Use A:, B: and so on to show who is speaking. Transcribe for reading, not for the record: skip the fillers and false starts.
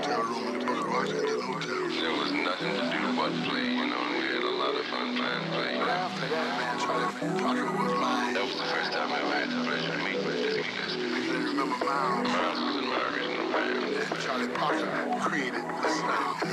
A: hotel room in the Booker Washington Hotel.
B: There was nothing to do but play, you know, and we had a lot of fun playing play.
A: But after that, man, Charlie Parker was mine.
B: That was the first time I ever had the pleasure to meet with Dizzy Gillespie.
A: I can remember Miles.
B: Miles was in my original band.
A: And Charlie Parker created the sound.